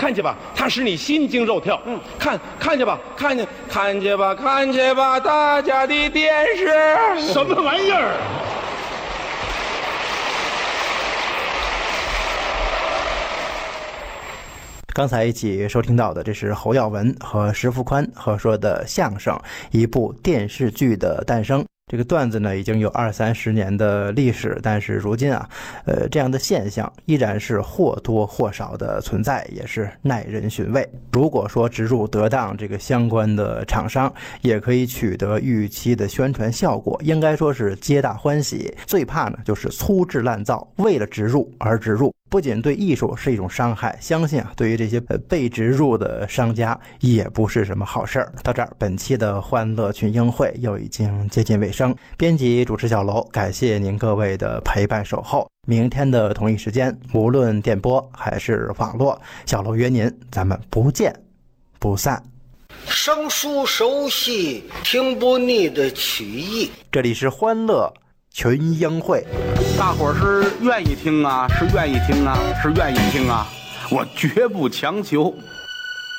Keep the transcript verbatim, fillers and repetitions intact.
看见吧，它使你心惊肉跳。嗯，看看见吧，看见看见吧，看见吧，大家的电视什么玩意儿？ 刚才一起收听到的，这是侯耀文和石富宽合说的相声《一部电视剧的诞生》。这个段子呢，已经有二三十年的历史，但是如今啊，呃，这样的现象依然是或多或少的存在，也是耐人寻味。如果说植入得当，这个相关的厂商也可以取得预期的宣传效果，应该说是皆大欢喜。最怕呢，就是粗制滥造，为了植入而植入。不仅对艺术是一种伤害，相信啊，对于这些被植入的商家也不是什么好事儿。到这儿，本期的欢乐群英会又已经接近尾声。编辑主持小楼，感谢您各位的陪伴守候。明天的同一时间，无论电波还是网络，小楼约您，咱们不见不散。 生疏熟悉，听不腻的曲艺。 这里是欢乐群英会。 大伙儿是愿意听啊，是愿意听啊，是愿意听啊，我绝不强求。